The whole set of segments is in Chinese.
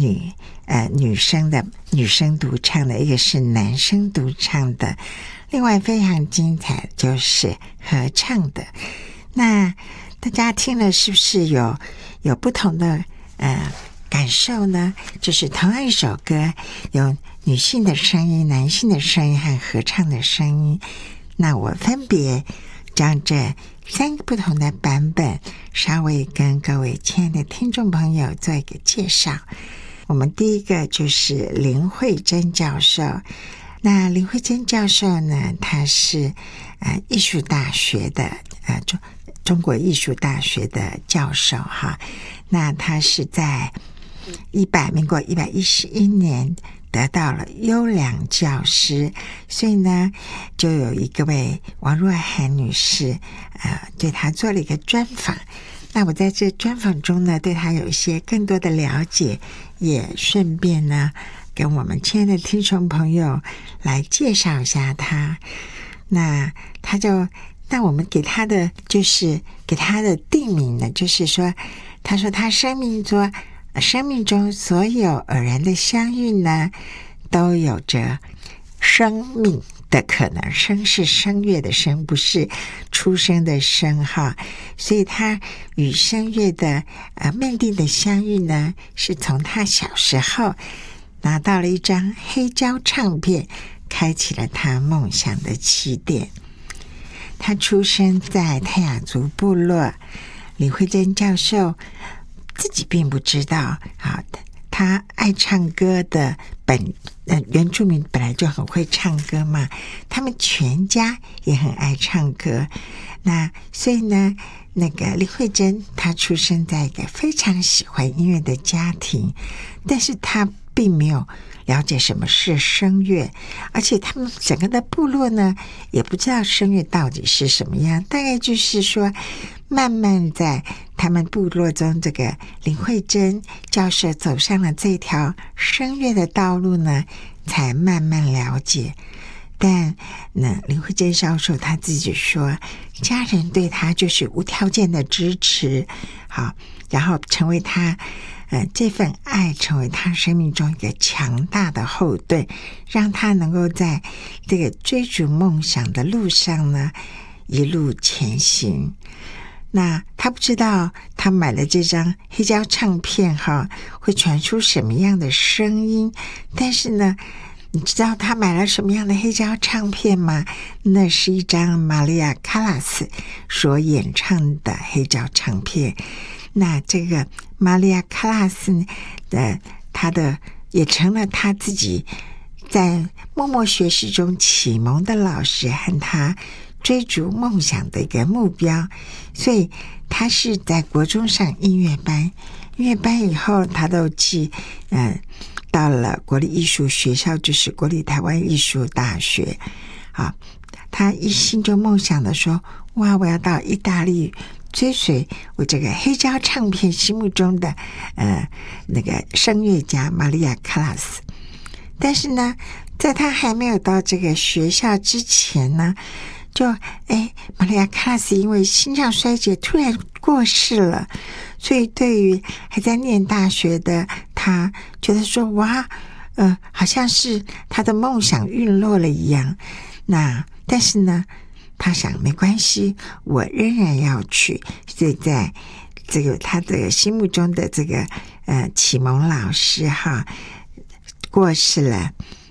女生独唱的，一个是男生独唱的，另外非常精彩就是合唱的。那大家听了是不是有不同的感受呢？就是同样一首歌，有女性的声音、男性的声音和合唱的声音。那我分别将这3个不同的版本稍微跟各位亲爱的听众朋友做一个介绍。我们第一个就是林慧珍教授。那林慧珍教授呢，他是艺术大学的中国艺术大学的教授哈。那他是在民国111年得到了优良教师，所以呢就有一位王若涵女士对他做了一个专访。那我在这专访中呢，对他有一些更多的了解，也顺便呢跟我们亲爱的听众朋友来介绍一下他。那我们给他的定名呢，就是说，他说他生命中所有偶然的相遇呢，都有着生命的可能。生是声乐的生，不是出生的生哈。所以他与声乐的命定的相遇呢，是从他小时候拿到了一张黑胶唱片，开启了他梦想的起点。他出生在泰雅族部落，李慧珍教授自己并不知道他爱唱歌的原住民本来就很会唱歌嘛，他们全家也很爱唱歌。那所以呢，那个李慧珍她出生在一个非常喜欢音乐的家庭，但是她并没有了解什么是声乐，而且他们整个的部落呢也不知道声乐到底是什么样。大概就是说，慢慢在他们部落中，这个林慧珍教授走上了这条声乐的道路呢，才慢慢了解。但林慧珍教授他自己说，家人对他就是无条件的支持，好，然后成为他这份爱成为他生命中一个强大的后盾，让他能够在这个追逐梦想的路上呢一路前行。那他不知道他买的这张黑胶唱片会传出什么样的声音，但是呢，你知道他买了什么样的黑胶唱片吗？那是一张玛利亚·卡拉斯所演唱的黑胶唱片。那这个玛利亚·卡拉斯也成了他自己在默默学习中启蒙的老师和他追逐梦想的一个目标。所以他是在国中上音乐班以后，他都到了国立艺术学校，就是国立台湾艺术大学。他心中梦想的说，哇，我要到意大利追随我这个黑胶唱片心目中的那个声乐家玛利亚·卡拉斯。但是呢，在他还没有到这个学校之前呢，玛利亚·卡拉斯因为心脏衰竭突然过世了。所以对于还在念大学的他，觉得说哇，好像是他的梦想陨落了一样。但是呢，他想没关系，我仍然要去。所以在这个他的心目中的这个启蒙老师过世了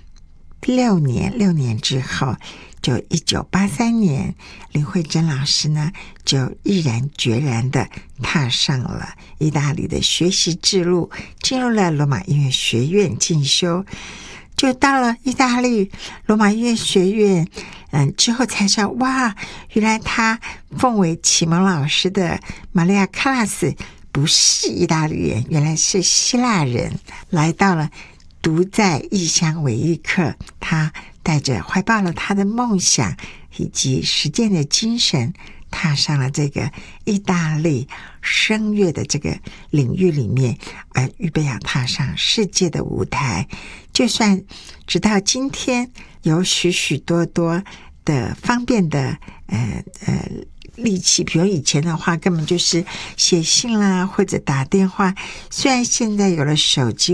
6年之后，就1983年，林慧珍老师呢就毅然决然的踏上了意大利的学习之路，进入了罗马音乐学院进修。就到了意大利罗马音乐学院之后才知道，哇，原来他奉为启蒙老师的玛利亚·卡拉斯不是意大利人，原来是希腊人，来到了独在异乡为异客。他怀抱了他的梦想以及实践的精神，踏上了这个意大利声乐的这个领域里面，预备要踏上世界的舞台。就算直到今天有许许多多的方便的利器，比如以前的话根本就是写信啦，或者打电话。虽然现在有了手机